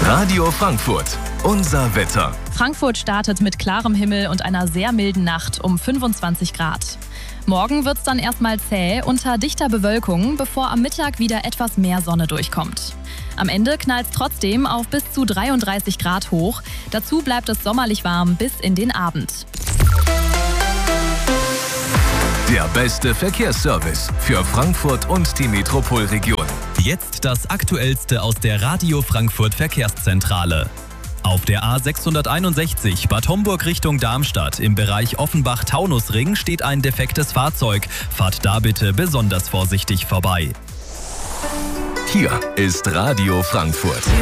Radio Frankfurt, unser Wetter. Frankfurt startet mit klarem Himmel und einer sehr milden Nacht um 25 Grad. Morgen wird es dann erstmal zäh unter dichter Bewölkung, bevor am Mittag wieder etwas mehr Sonne durchkommt. Am Ende knallt es trotzdem auf bis zu 33 Grad hoch. Dazu bleibt es sommerlich warm bis in den Abend. Der beste Verkehrsservice für Frankfurt und die Metropolregion. Jetzt das Aktuellste aus der Radio Frankfurt Verkehrszentrale. Auf der A661 Bad Homburg Richtung Darmstadt im Bereich Offenbach-Taunusring steht ein defektes Fahrzeug. Fahrt da bitte besonders vorsichtig vorbei. Hier ist Radio Frankfurt.